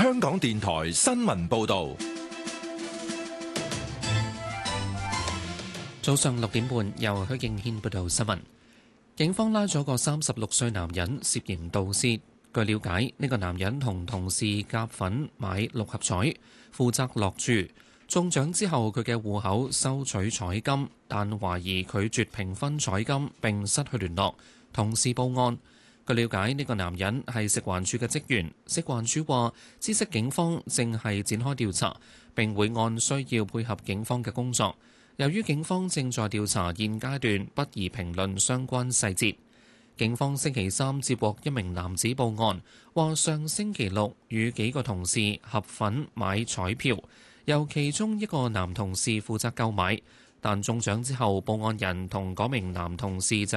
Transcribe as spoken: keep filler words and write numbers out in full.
香港電台新聞報道。 早上六點半，由許敬軒報道新聞。警方拉咗個三十六歲男人涉嫌盜竊。據了解，呢個男人同同事夾份買六合彩，負責落注。中獎之後，佢嘅戶口收取彩金，但懷疑拒絕平分彩金並失去聯絡，同時報案。據了解，呢個男人係食環署嘅職員。食環署話，知悉警方正係展開調查，並會按需要配合警方嘅工作。由於警方正在調查，現階段不宜評論相關細節。警方星期三接獲一名男子報案，話上星期六與幾個同事合份買彩票，由其中一個男同事負責購買，但中獎之後，報案人同嗰名男同事就